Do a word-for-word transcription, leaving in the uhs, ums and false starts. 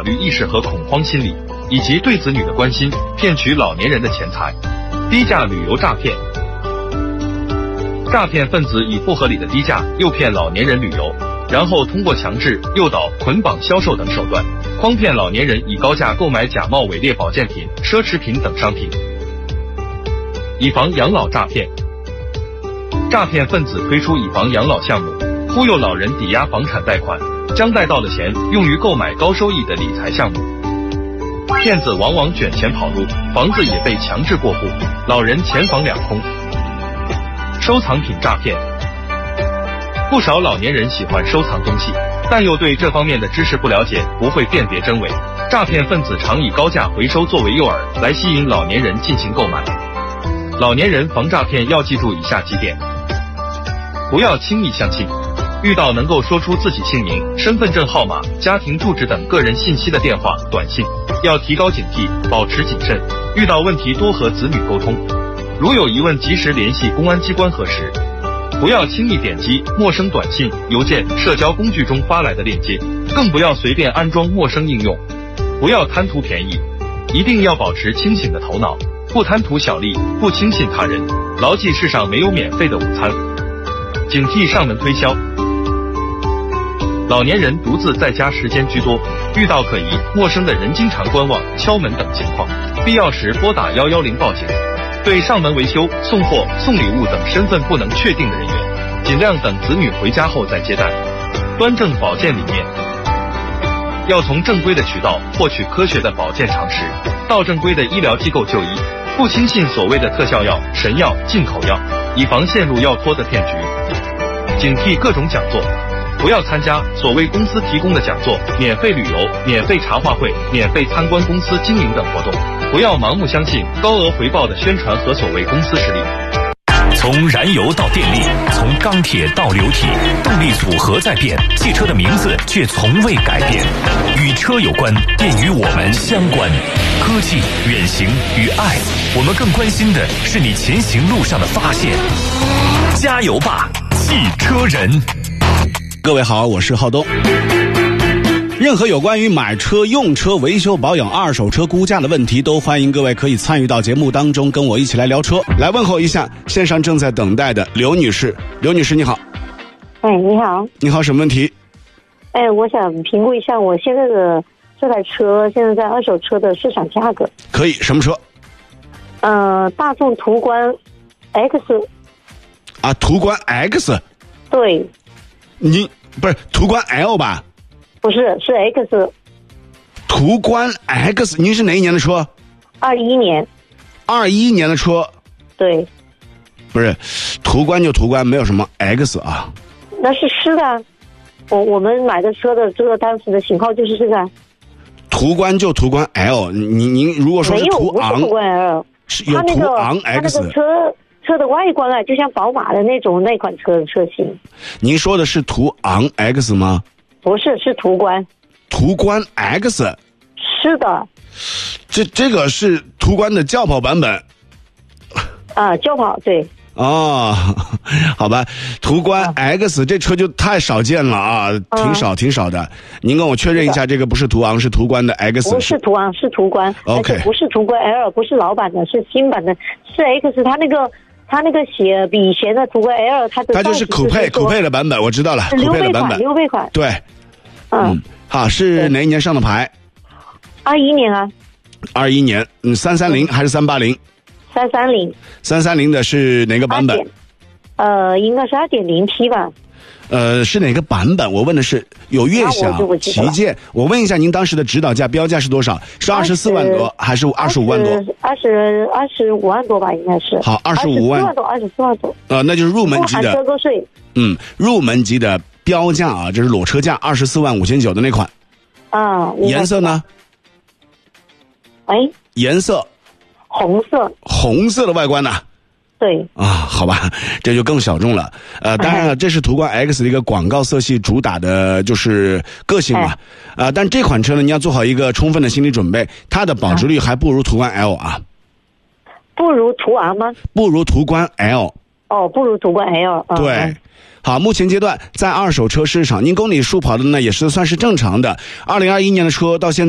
法律意识和恐慌心理，以及对子女的关心，骗取老年人的钱财。低价旅游诈骗，诈骗分子以不合理的低价诱骗老年人旅游，然后通过强制、诱导、捆绑销售等手段，诓骗老年人以高价购买假冒伪劣保健品、奢侈品等商品。以房养老诈骗，诈骗分子推出以房养老项目，忽悠老人抵押房产贷款，将贷到的钱用于购买高收益的理财项目。骗子往往卷钱跑路，房子也被强制过户，老人钱房两空。收藏品诈骗，不少老年人喜欢收藏东西，但又对这方面的知识不了解，不会辨别真伪。诈骗分子常以高价回收作为诱饵，来吸引老年人进行购买。老年人防诈骗要记住以下几点：不要轻易相信，遇到能够说出自己姓名、身份证号码、家庭住址等个人信息的电话、短信，要提高警惕，保持谨慎。遇到问题多和子女沟通，如有疑问及时联系公安机关核实。不要轻易点击陌生短信、邮件、社交工具中发来的链接，更不要随便安装陌生应用。不要贪图便宜，一定要保持清醒的头脑，不贪图小利，不轻信他人，牢记世上没有免费的午餐。警惕上门推销，老年人独自在家时间居多，遇到可疑、陌生的人经常观望、敲门等情况，必要时拨打一一零报警。对上门维修、送货、送礼物等身份不能确定的人员，尽量等子女回家后再接待。端正保健理念，要从正规的渠道获取科学的保健常识，到正规的医疗机构就医，不轻信所谓的特效药、神药、进口药，以防陷入药托的骗局。警惕各种讲座，不要参加所谓公司提供的讲座、免费旅游、免费茶话会、免费参观公司经营等活动，不要盲目相信高额回报的宣传和所谓公司实力。 从燃油到电力，从钢铁到流体，动力组合在变，汽车的名字却从未改变。与车有关，便与我们相关。科技、远行与爱，我们更关心的是你前行路上的发现。加油吧，汽车人！ 各位好，我是浩东。任何有关于买车、用车、维修保养、二手车估价的问题，都欢迎各位可以参与到节目当中，跟我一起来聊车。来问候一下线上正在等待的刘女士。刘女士你好。 哎，你好。 你好，什么问题？ 哎，我想评估一下我现在的这台车现在在二手车的市场价格。 可以，什么车？ 呃，大众途观 X。 啊，途观 X。 对。 你不是途观 L 吧？ 不是，是 X。 途观 X， 您是哪一年的车？ 二一年。 二一年的车。 对。 不是，途观就途观，没有什么 X 啊。 那是是的，我我们买的车的这个当时的型号就是这个。 途观就途观 L， 您您如果说是途昂， 没有，不是途观 L， 是有途昂 X。 它那个车车的外观啊，就像宝马的那种那款车的车型。 您说的是途昂 X 吗？ 不是，是途观。 途观 X。 是的。 这这个是途观的轿跑版本。 啊，轿跑对。 哦，好吧，途观 X、啊、这车就太少见了啊，挺少、嗯、挺少的。您跟我确认一下，这个不是途昂，是途观的 X。 不是途昂，是途观。 OK。 而且不是途观 L， 不是老版的，是新版的，是 X。它那个它那个写比以前的途观 L， 它的它就是酷配酷配的版本，我知道了，酷配的版本， 溜背款。 对。嗯。嗯好，是哪一年上的牌？ 二一年啊。 二一年，嗯，三三零还是三八零？ 三三零。 三三零的是哪个版本？ 呃，应该是二点零 T 吧。 呃，是哪个版本？我问的是有悦享、旗舰。我问一下，您当时的指导价标价是多少？是二十四万多还是二十五万多？ 二十二十五万多吧，应该是。 好，二十五万多，二十四万多。 呃，那就是入门级的。 不含车税。 嗯，入门级的标价啊，这是裸车价二十四万五千九的那款。 啊。 颜色呢？ 哎。 颜色。 红色。 红色的外观呢？ 对啊，好吧，这就更小众了。呃，当然了，这是途观 X 的一个广告色系，主打的就是个性嘛。啊、哎呃，但这款车呢，你要做好一个充分的心理准备，它的保值率还不如途观 L 啊。 不如途昂吗？ 不如途观 L。 哦，不如途观 L。嗯、 对。好，目前阶段在二手车市场，您公里数跑的呢也是算是正常的。二零二一年的车到现在。